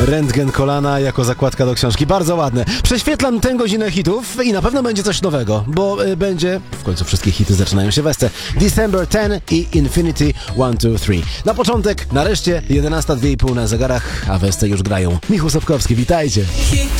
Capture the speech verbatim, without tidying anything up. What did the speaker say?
Rentgen kolana jako zakładka do książki. Bardzo ładne. Prześwietlam tę godzinę hitów i na pewno będzie coś nowego, bo y, będzie... W końcu wszystkie hity zaczynają się w Esce. December ten i Infinity one, two, three. Na początek, nareszcie, jedenasta dwie i pół na zegarach, a w Esce już grają. Michał Sapkowski, witajcie.